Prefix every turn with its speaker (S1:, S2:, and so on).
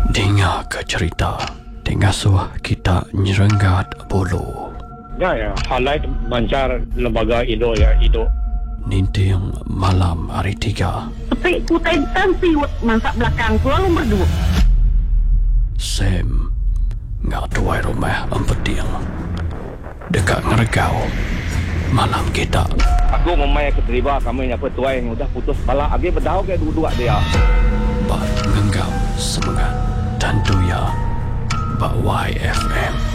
S1: Dengar ke cerita Tengasuh kita nyerenggat bulu.
S2: Ya, halai mancar lembaga Indo ya, Indo.
S1: Ninting malam hari 3.
S3: Tapi kutai siwet masak belakang tu lalu berdua.
S1: Sam ngak tuai rumah empeting dekat ngeregau malam kita.
S2: Aku memang keterima kami apa tuai yang udah putus kepala. Agi berdau ke dua-dua dia.
S1: Bak ngenggam semangat dan tuya bak YFM.